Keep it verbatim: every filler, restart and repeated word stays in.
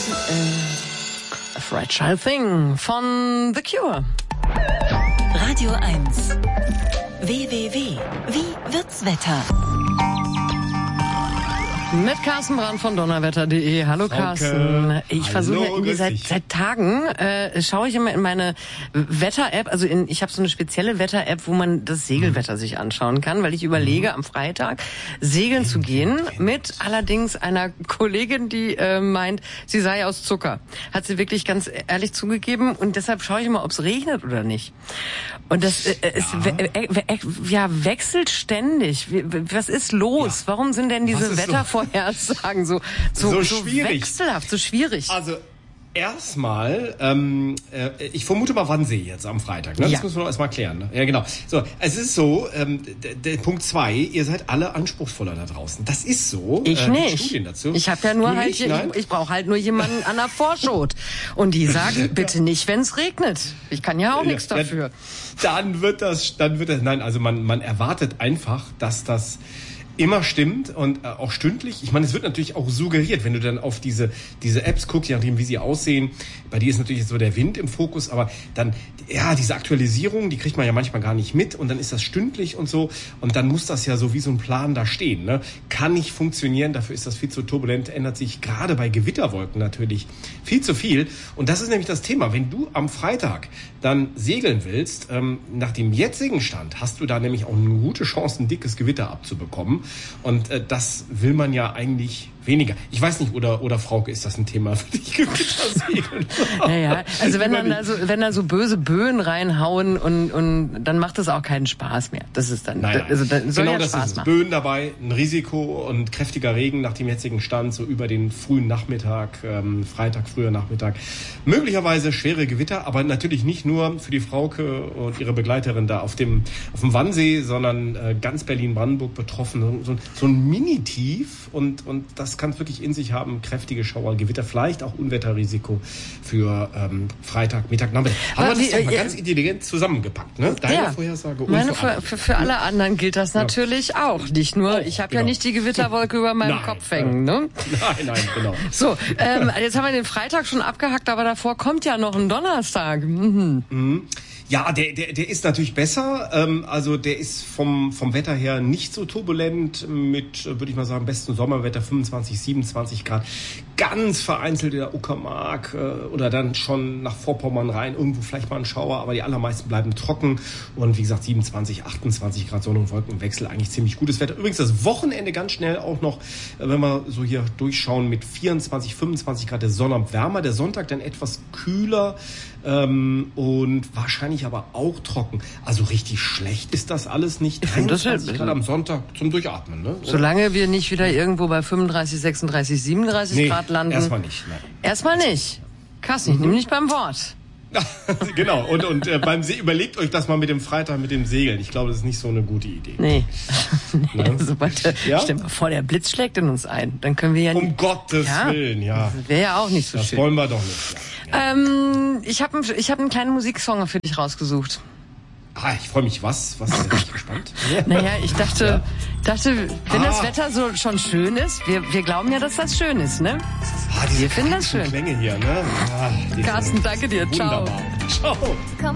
äh, A Fragile Thing von The Cure. Radio eins. W W W. Wie wird's Wetter? Mit Carsten Brandt von donnerwetter punkt de. Hallo Carsten. Ich versuche ja irgendwie seit, seit Tagen, äh, schaue ich immer in meine Wetter-App, also in, ich habe so eine spezielle Wetter-App, wo man das Segelwetter sich anschauen kann, weil ich überlege, am Freitag segeln zu gehen, mit allerdings einer Kollegin, die äh, meint, sie sei aus Zucker. Hat sie wirklich ganz ehrlich zugegeben, und deshalb schaue ich immer, ob es regnet oder nicht. Und das äh, es ja. We- äh, ja, wechselt ständig. Was ist los? Ja. Warum sind denn diese Wettervorhersagen so, so, so, so schwierig. wechselhaft, so schwierig? Also erstmal, ähm, äh, ich vermute mal Wannsee jetzt am Freitag. Ne? Das ja. müssen wir doch erstmal klären. Ne? Ja, genau. So, es ist so, ähm, der, der Punkt zwei, ihr seid alle anspruchsvoller da draußen. Das ist so. Ich äh, nicht. Studien dazu. Ich habe ja nur du halt, nicht, ich, ich brauche halt nur jemanden an der Vorschot. Und die sagen, bitte nicht, wenn es regnet. Ich kann ja auch ja, nichts dafür. Dann wird das, dann wird das, nein, also man, man erwartet einfach, dass das immer stimmt und äh, auch stündlich. Ich meine, es wird natürlich auch suggeriert, wenn du dann auf diese diese Apps guckst, je nachdem, wie sie aussehen. Bei dir ist natürlich so der Wind im Fokus, aber dann, ja, diese Aktualisierung, die kriegt man ja manchmal gar nicht mit, und dann ist das stündlich und so, und dann muss das ja so wie so ein Plan da stehen. Ne? Kann nicht funktionieren, dafür ist das viel zu turbulent, ändert sich gerade bei Gewitterwolken natürlich viel zu viel. Und das ist nämlich das Thema. Wenn du am Freitag dann segeln willst, ähm, nach dem jetzigen Stand, hast du da nämlich auch eine gute Chance, ein dickes Gewitter abzubekommen. Und äh, das will man ja eigentlich weniger. Ich weiß nicht, oder oder Frauke, ist das ein Thema für dich? Gewittersegeln? Naja, also wenn dann da so, wenn da so böse Böen reinhauen, und und dann macht das auch keinen Spaß mehr. Das ist dann, nein, nein. also dann soll genau ja das Spaß ist es. machen. Böen dabei, ein Risiko und kräftiger Regen nach dem jetzigen Stand, so über den frühen Nachmittag, ähm, Freitag, früher Nachmittag. Möglicherweise schwere Gewitter, aber natürlich nicht nur für die Frauke und ihre Begleiterin da auf dem auf dem Wannsee, sondern äh, ganz Berlin-Brandenburg betroffen. So, so ein Mini-Tief, und und das kann es wirklich in sich haben, kräftige Schauer, Gewitter, vielleicht auch Unwetterrisiko für ähm, Freitag, Mittag, Nachmittag. Haben wir das doch mal äh, ganz intelligent zusammengepackt, ne? Deine ja, Vorhersage und meine für, für, für alle anderen gilt das natürlich ja. auch. Nicht nur, ich habe genau. ja nicht die Gewitterwolke über meinem nein, Kopf hängen, ne? Nein, nein, genau. So, ähm, jetzt haben wir den Freitag schon abgehackt, aber davor kommt ja noch ein Donnerstag. Mhm. Mhm. Ja, der, der, der ist natürlich besser. Ähm, also der ist vom, vom Wetter her nicht so turbulent mit, würde ich mal sagen, besten Sommerwetter, fünfundzwanzig, siebenundzwanzig Grad. Ganz vereinzelt in der Uckermark äh, oder dann schon nach Vorpommern rein, irgendwo vielleicht mal ein Schauer, aber die allermeisten bleiben trocken. Und wie gesagt, siebenundzwanzig, achtundzwanzig Grad Sonne- und Wolkenwechsel, eigentlich ziemlich gutes Wetter. Übrigens das Wochenende ganz schnell auch noch, äh, wenn wir so hier durchschauen, mit vierundzwanzig, fünfundzwanzig Grad der Sonne und wärmer. Der Sonntag dann etwas kühler ähm, und wahrscheinlich aber auch trocken. Also richtig schlecht ist das alles nicht. dreiundzwanzig Grad am Sonntag zum Durchatmen. Ne? Solange wir nicht wieder irgendwo bei fünfunddreißig, sechsunddreißig, siebenunddreißig nee, Grad landen. Erstmal nicht. Nein. Erstmal nicht. Carsten, ich nehme nicht beim Wort. Genau, und, und äh, beim See, überlegt euch das mal mit dem Freitag, mit dem Segeln. Ich glaube, das ist nicht so eine gute Idee. Nee. nee ne? Sobald, ja? Stell mal vor, der Blitz schlägt in uns ein. Dann können wir ja Um nicht, Gottes ja? Willen, ja. Das wäre ja auch nicht so das schön. Das wollen wir doch nicht. Ja. Ähm, ich habe ich hab einen kleinen Musiksong für dich rausgesucht. Ah, ich freue mich. Was? Was? Bin ich gespannt. Naja, ich dachte, ja. dachte, wenn ah. das Wetter so schon schön ist, wir, wir glauben ja, dass das schön ist, ne? Ah, diese wir finden das schön. Klänge hier, ne? Ah, Carsten, danke dir. Wunderbar. Ciao. Ciao.